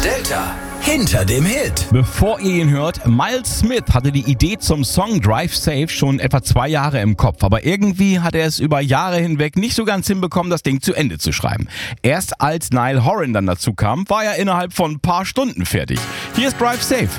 Delta hinter dem Hit. Bevor ihr ihn hört, Miles Smith hatte die Idee zum Song Drive Safe schon etwa 2 Jahre im Kopf. Aber irgendwie hat er es über Jahre hinweg nicht so ganz hinbekommen, das Ding zu Ende zu schreiben. Erst als Niall Horan dann dazu kam, war er innerhalb von ein paar Stunden fertig. Hier ist Drive Safe.